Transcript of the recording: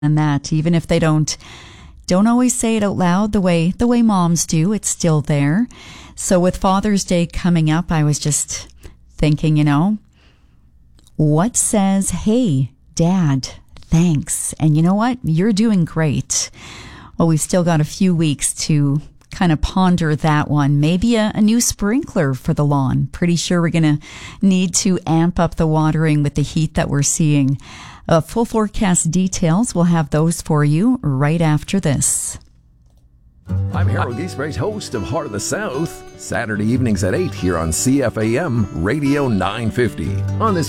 and that even if they don't always say it out loud the way moms do, it's still there. So with Father's Day coming up, I was just thinking, what says, hey, Dad, thanks. And you know what? You're doing great. Well, we've still got a few weeks to kind of ponder that one. Maybe a new sprinkler for the lawn. Pretty sure we're going to need to amp up the watering with the heat that we're seeing. Full forecast details, we'll have those for you right after this. I'm Harold Giesbrecht, host of Heart of the South, Saturday evenings at 8 here on CFAM Radio 950. On this